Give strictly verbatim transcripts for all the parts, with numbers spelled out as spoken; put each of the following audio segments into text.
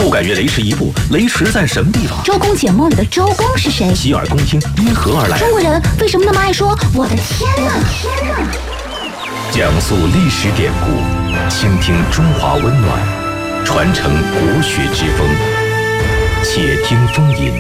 不敢越雷池一步，雷池在什么地方？ 周公解梦里的周公是谁？ 洗耳恭听，因何而来？ 中国人为什么那么爱说我的天哪？天哪！ 讲述历史典故，倾听中华温暖，传承国学之风。且听风吟。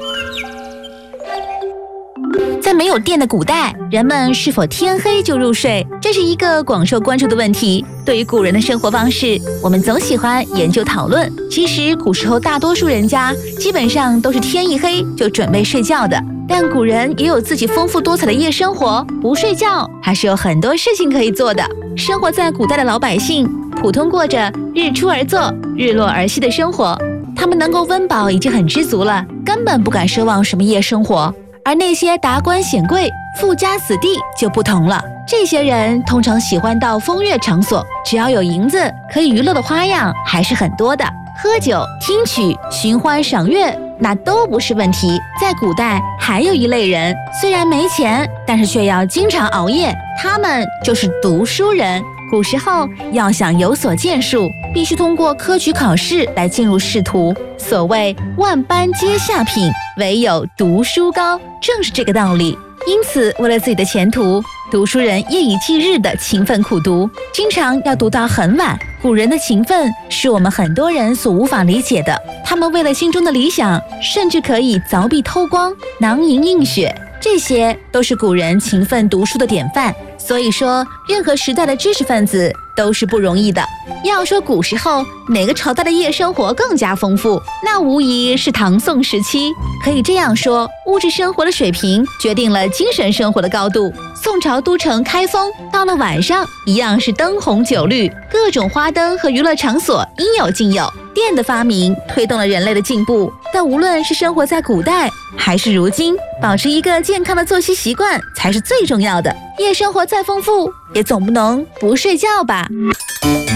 在没有电的古代，人们是否天黑就入睡？这是一个广受关注的问题。对于古人的生活方式，我们总喜欢研究讨论。其实，古时候大多数人家基本上都是天一黑就准备睡觉的。但古人也有自己丰富多彩的夜生活，不睡觉还是有很多事情可以做的。生活在古代的老百姓，普通过着日出而作、日落而息的生活，他们能够温饱已经很知足了，根本不敢奢望什么夜生活。而那些达官显贵、富家子弟就不同了，这些人通常喜欢到风月场所，只要有银子，可以娱乐的花样还是很多的。喝酒、听曲、寻欢赏月，那都不是问题。在古代，还有一类人，虽然没钱，但是却要经常熬夜，他们就是读书人。古时候要想有所建树，必须通过科举考试来进入仕途。所谓万般皆下品，唯有读书高，正是这个道理。因此，为了自己的前途，读书人夜以继日的勤奋苦读，经常要读到很晚。古人的勤奋是我们很多人所无法理解的，他们为了心中的理想，甚至可以凿壁偷光、囊萤映雪，这些都是古人勤奋读书的典范。所以说，任何时代的知识分子都是不容易的。要说古时候哪个朝代的夜生活更加丰富，那无疑是唐宋时期。可以这样说，物质生活的水平决定了精神生活的高度。宋朝都城开封，到了晚上一样是灯红酒绿，各种花灯和娱乐场所应有尽有。电的发明推动了人类的进步，但无论是生活在古代还是如今，保持一个健康的作息习惯才是最重要的。夜生活再丰富，也总不能不睡觉吧。